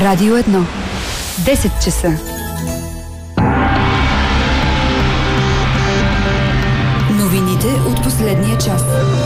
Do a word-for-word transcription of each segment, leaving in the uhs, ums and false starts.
Радио едно. десет часа. Новините от последния час.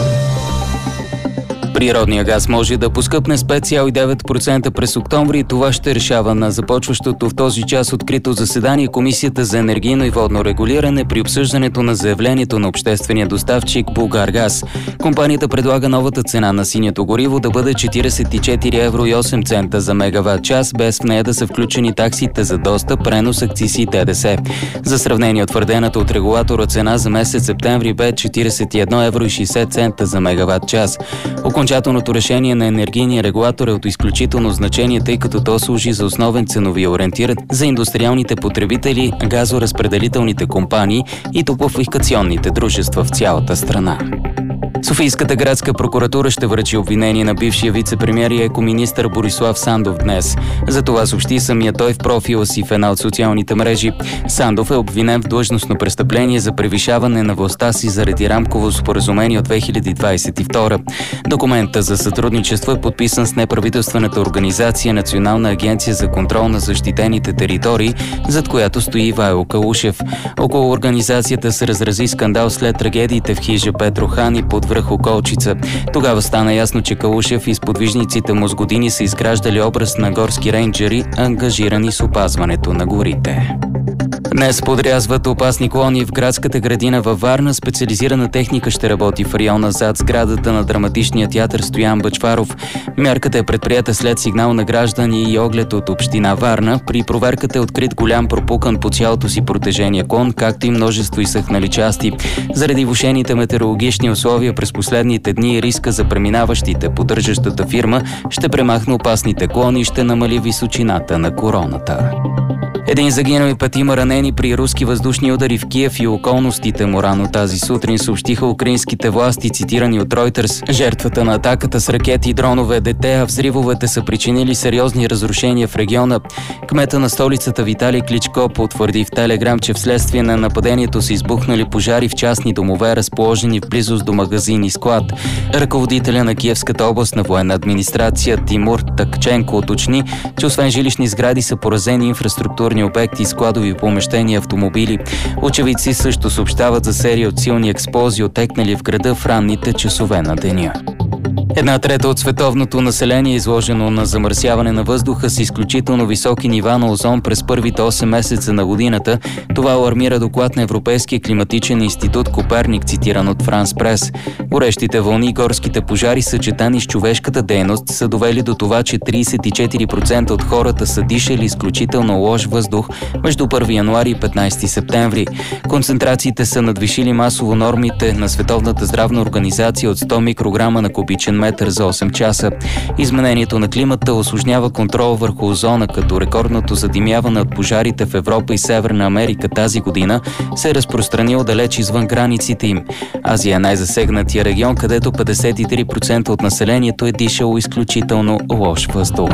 Природния газ може да поскъпне с пет цяло и девет процента през октомври и това ще решава на започващото в този час открито заседание Комисията за енергийно и водно регулиране при обсъждането на заявлението на обществения доставчик Булгаргаз. Компанията предлага новата цена на синято гориво да бъде четиридесет и четири евро и осем цента за мегаватт час, без в нея да са включени таксите за достъп, пренос, акцизи и ДДС. За сравнение, утвърдената от регулатора цена за месец септември бе четиридесет и едно евро и шейсет цента за мегаватт час. Окончателното решение на енергийния регулатор е от изключително значение, тъй като то служи за основен ценови ориентир за индустриалните потребители, газоразпределителните компании и топлофикационните дружества в цялата страна. Софийската градска прокуратура ще връчи обвинение на бившия вице-премиер и екоминистър Борислав Сандов днес. За това съобщи самия той в профила си в една от социалните мрежи. Сандов е обвинен в длъжностно престъпление за превишаване на властта си заради рамково споразумение от две хиляди двадесет и втора. Документът за сътрудничество е подписан с неправителствената организация Национална агенция за контрол на защитените територии, зад която стои Ивайло Калушев. Около организацията се разрази скандал след трагедиите в хижа Петрохан и под връх Околчица. Тогава стана ясно, че Калушев и сподвижниците му с години са изграждали образ на горски рейнджери, ангажирани с опазването на горите. Днес подрязват опасни клони в градската градина във Варна. Специализирана техника ще работи в района зад сградата на драматичния театър Стоян Бъчваров. Мярката е предприета след сигнал на граждани и оглед от община Варна. При проверката е открит голям пропукан по цялото си протежение клон, както и множество изсъхнали части. Заради влошените метеорологични условия през последните дни риска за преминаващите, поддържащата фирма ще премахне опасните клони и ще намали височината на короната. Един загинал и петима ранени при руски въздушни удари в Киев и околностите му рано тази сутрин, съобщиха украинските власти, цитирани от Reuters. Жертвата на атаката с ракети и дронове е дете, а взривовете са причинили сериозни разрушения в региона. Кмета на столицата Виталий Кличко потвърди в Телеграм, че вследствие на нападението са избухнали пожари в частни домове, разположени в близост до магазин и склад. Ръководителя на Киевската областна военна администрация Тимур Такченко уточни, че освен жилищни сгради са поразени инфраструктурни обекти, складови помещения, автомобили. Очевидци също съобщават за серия от силни експлозии, отекнали в града в ранните часове на деня. Една трета от световното население е изложено на замърсяване на въздуха с изключително високи нива на озон през първите осем месеца на годината. Това алармира доклад на Европейския климатичен институт Коперник, цитиран от Франс Прес. Горещите вълни и горските пожари, съчетани с човешката дейност, са довели до това, че тридесет и четири процента от хората са дишали изключително лош въздух между първи януари и петнадесети септември. Концентрациите са надвишили масово нормите на Световната здравна организация от сто микрограма на кубичен метър за осем часа. Изменението на климата усложнява контрол върху озона, като рекордното задимяване от пожарите в Европа и Северна Америка тази година се е разпространило далеч извън границите им. Азия е най-засегнатия регион, където петдесет и три процента от населението е дишало изключително лош въздух.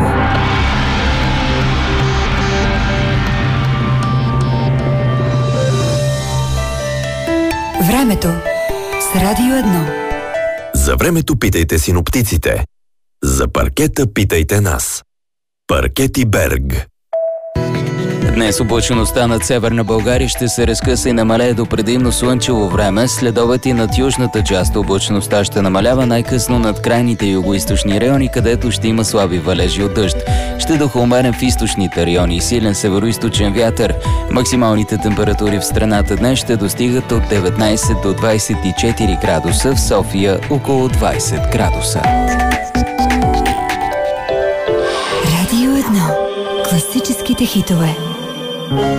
Времето с Радио едно. За времето питайте синоптиците. За паркета питайте нас. Паркети Берг. Днес облачеността над Северна България ще се разкъса и намалее до предимно слънчево време. След обед и над южната част облачеността ще намалява най-късно над крайните югоизточни райони, където ще има слаби валежи от дъжд. Ще духа умерен в източните райони и силен североизточен вятър. Максималните температури в страната днес ще достигат от деветнадесет до двадесет и четири градуса, в София около двадесет градуса. Радио едно. Класическите хитове.